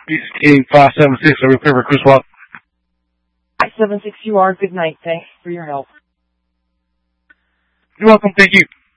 East 576, a repair Chris Walk. 576 UR, good night. Thanks for your help. You're welcome, thank you.